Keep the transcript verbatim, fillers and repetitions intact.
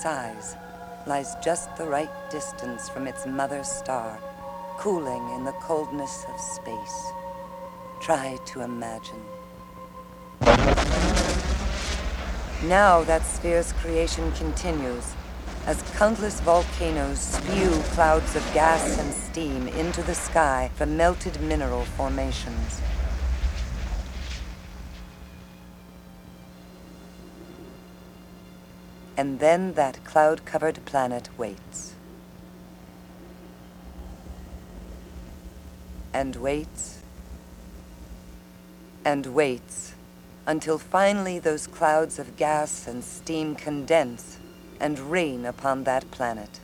size, lies just the right distance from its mother star, cooling in the coldness of space. Try to imagine. Now that sphere's creation continues, as countless volcanoes spew clouds of gas and steam into the sky from melted mineral formations. And then that cloud-covered planet waits. And waits. And waits, until finally those clouds of gas and steam condense and rain upon that planet.